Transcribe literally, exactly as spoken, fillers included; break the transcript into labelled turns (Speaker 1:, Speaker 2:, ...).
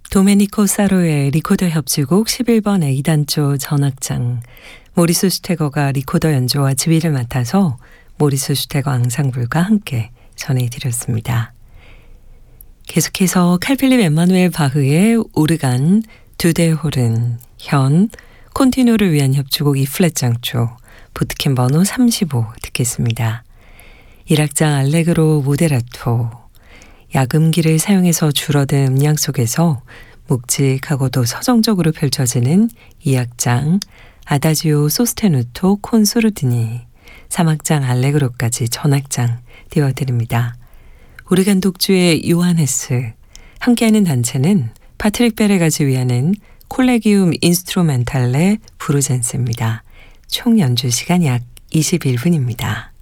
Speaker 1: 도메니코 사로의 리코더 협주곡 십일 번 A단조 전악장, 모리스 슈테거가 리코더 연주와 지휘를 맡아서 모리스 슈테거 앙상블과 함께 전해드렸습니다. 계속해서 칼 필립 엠마누엘 바흐의 오르간, 두대호른, 현, 콘티뉴를 위한 협주곡 이플랫 장조, 보트캠 번호 삼십오 듣겠습니다. 일 악장 알레그로 모데라토, 야금기를 사용해서 줄어든 음량 속에서 묵직하고도 서정적으로 펼쳐지는 이 악장 아다지오 소스테누토 콘소르드니, 삼 악장 알레그로까지 전악장 띄워드립니다. 오르간 독주의 요하네스, 함께하는 단체는 파트릭 베레가 지휘하는 콜레기움 인스트루멘탈레 브루젠스입니다. 총 연주 시간 약 이십일 분입니다.